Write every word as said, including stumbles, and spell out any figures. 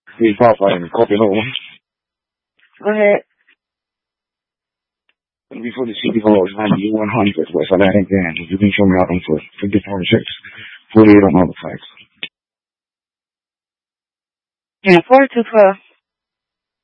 He's firefighting and copy another one. Go ahead. Before the city hall is ninety one hundred West Atlantic Band. You can show me out on foot. fifty-four six. forty-eight on all the facts. Yeah, forty-two twelve.